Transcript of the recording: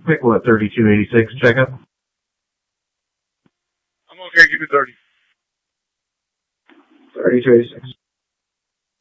Pickle at 3286, checkup. I'm okay, give me 30. 3286.